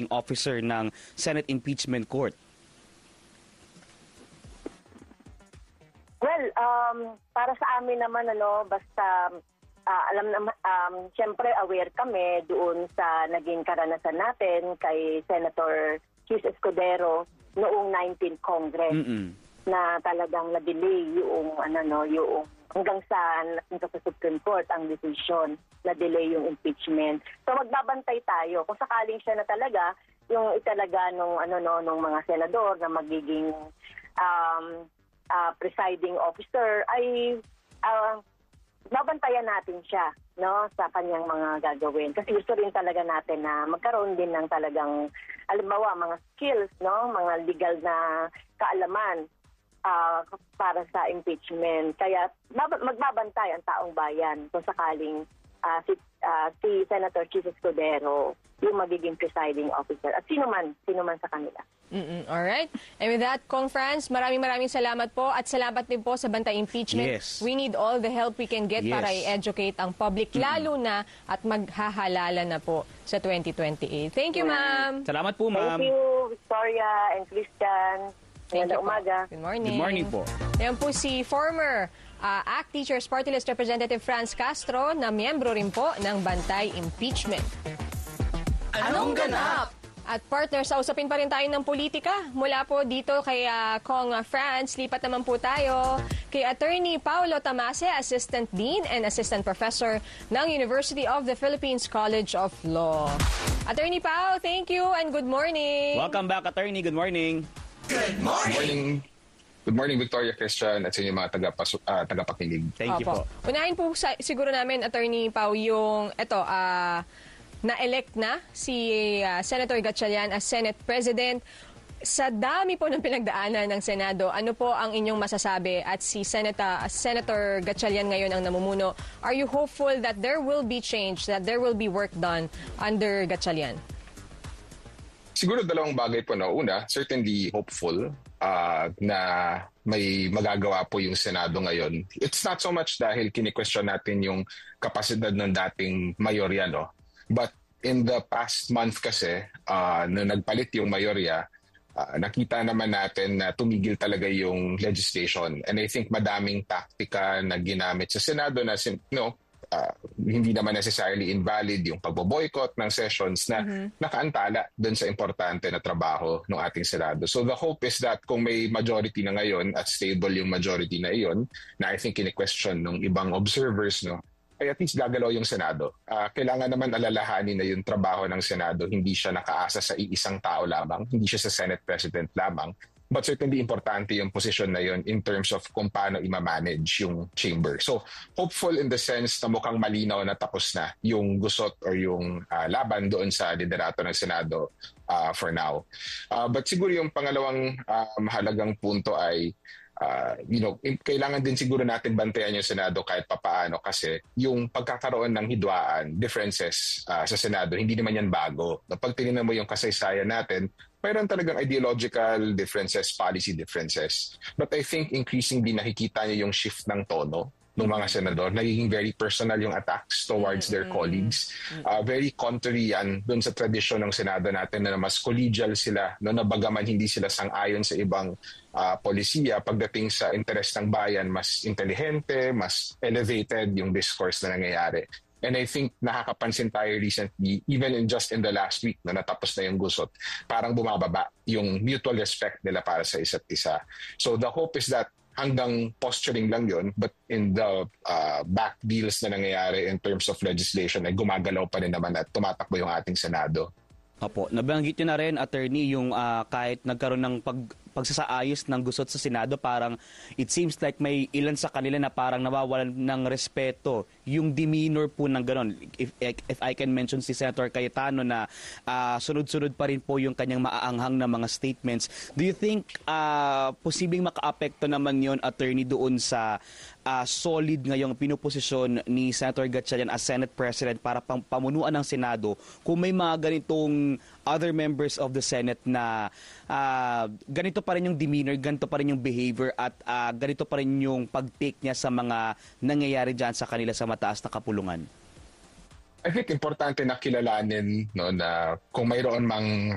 presiding officer ng Senate Impeachment Court? Well, para sa amin naman, basta alam naman, siyempre aware kami doon sa naging karanasan natin kay Senator Chis Escudero noong 19th Congress na talagang na-delay yung hanggang sa Supreme Court ang decision na delay yung impeachment. So magbabantay tayo kung sakaling siya na talaga yung italaga nung mga senador na magiging presiding officer ay babantayan natin siya sa kanyang mga gagawin. Kasi gusto rin talaga natin na magkaroon din ng talagang, halimbawa, mga skills, mga legal na kaalaman para sa impeachment. Kaya magbabantay ang taong bayan kung sakaling si Senator Chis Escudero yung magiging presiding officer at sino man sa kanila. Alright. And with that, Kong Franz, maraming salamat po at salamat din po sa Bantay Impeachment. Yes. We need all the help we can get para i-educate ang public, lalo na at maghahalala na po sa 2028. Thank you, ma'am. Salamat po, ma'am. Thank you, Victoria and Christian. Magandang umaga. Good morning. Good morning po. Yan po si former ACT Teachers Party List Representative Franz Castro na miyembro rin po ng Bantay Impeachment. Anong ganap? At partner, sa usapin pa rin tayo ng politika. Mula po dito kay Kong Franz, lipat naman po tayo kay Attorney Paulo Tamase, Assistant Dean and Assistant Professor ng University of the Philippines College of Law. Attorney Pao, thank you and good morning. Welcome back, Attorney. Good morning. Good morning. Good morning, Victoria, Christian, at sa inyong mga tagapakinig. Thank you po. Unahin po siguro namin, Attorney Pao, yung na-elect na si Senator Gatchalian as Senate President. Sa dami po ng pinagdaanan ng Senado, ano po ang inyong masasabi? At si Senator Gatchalian ngayon ang namumuno. Are you hopeful that there will be change, that there will be work done under Gatchalian? Siguro dalawang bagay po na. Una, certainly hopeful na may magagawa po yung Senado ngayon. It's not so much dahil kini-question natin yung kapasidad ng dating mayorya, no? But in the past month kasi, na nagpalit yung mayorya, nakita naman natin na tumigil talaga yung legislation. And I think madaming taktika na ginamit sa Senado na hindi naman necessarily invalid yung pagbo-boycott ng sessions na nakaantala dun sa importante na trabaho ng ating Senado. So the hope is that kung may majority na ngayon at stable yung majority na iyon, na I think kini-question ng ibang observers, ay at least gagalaw yung Senado. Kailangan naman alalahanin na yung trabaho ng Senado, hindi siya nakaasa sa iisang tao lamang, hindi siya sa Senate President lamang, but certainly importante yung position na yun in terms of kung paano i-manage yung chamber. So, hopeful in the sense na mukhang malinaw na tapos na yung gusot or yung laban doon sa liderato ng Senado for now. But siguro yung pangalawang mahalagang punto ay kailangan din siguro natin bantayan yung Senado kahit papaano kasi yung pagkakaroon ng hidwaan, differences sa Senado, hindi naman yan bago. Pag tinignan mo yung kasaysayan natin, mayroon talagang ideological differences, policy differences. But I think increasingly nakikita niyo yung shift ng tono ng mga senador. Nagiging very personal yung attacks towards their colleagues. Very contrary yan dun sa tradisyon ng Senado natin na mas collegial sila, na bagaman hindi sila sang-ayon sa ibang polisiya, pagdating sa interes ng bayan, mas intelihente, mas elevated yung discourse na nangyayari. And I think nakakapansin tayo recently, even just in the last week na natapos na yung gusot, parang bumababa yung mutual respect nila para sa isa't isa. So the hope is that hanggang posturing lang yun, but in the back deals na nangyayari in terms of legislation ay gumagalaw pa rin naman at tumatakbo yung ating Senado. Opo, nabanggit nyo na rin, Attorney, yung kahit nagkaroon ng pagsasaayos ng gusot sa Senado, parang it seems like may ilan sa kanila na parang nawawalan ng respeto, yung demeanor po ng ganon. If I can mention si Senator Cayetano na sunod-sunod pa rin po yung kanyang maaanghang na mga statements. Do you think posibleng maka-apekto naman yon, Attorney, doon sa solid ngayong pinuposisyon ni Senator Gatchalian as Senate President para pamunuan ng Senado kung may mga ganitong other members of the Senate na ganito pa rin yung demeanor, ganito pa rin yung behavior at ganito pa rin yung pag-take niya sa mga nangyayari dyan sa kanila sa mataas na kapulungan? I think importante na kilalanin na kung mayroon mang